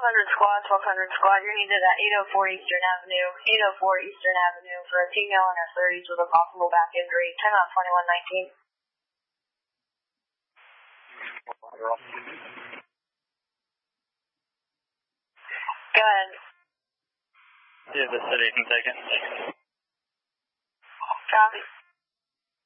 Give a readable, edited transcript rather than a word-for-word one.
squad, 1200 squad. You're needed at 804 Eastern Avenue, 804 Eastern Avenue for a female in her 30s with a possible back injury. Time out 2119. Go ahead. Yeah, the city can take it. Copy.